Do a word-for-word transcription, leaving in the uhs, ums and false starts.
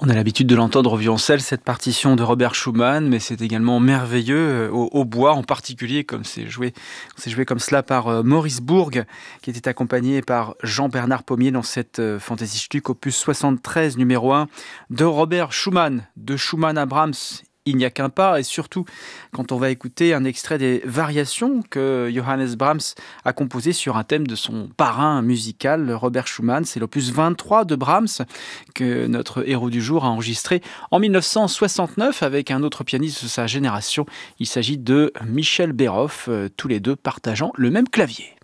On a l'habitude de l'entendre au violoncelle, cette partition de Robert Schumann, mais c'est également merveilleux euh, au, au bois en particulier, comme c'est joué, c'est joué comme cela par euh, Maurice Bourg, qui était accompagné par Jean-Bernard Pommier dans cette euh, Fantasy-Stück opus soixante-treize numéro un de Robert Schumann. De Schumann à Brahms, il n'y a qu'un pas, et surtout quand on va écouter un extrait des variations que Johannes Brahms a composées sur un thème de son parrain musical, Robert Schumann. C'est l'opus vingt-trois de Brahms que notre héros du jour a enregistré en mille neuf cent soixante-neuf avec un autre pianiste de sa génération. Il s'agit de Michel Béroff, tous les deux partageant le même clavier.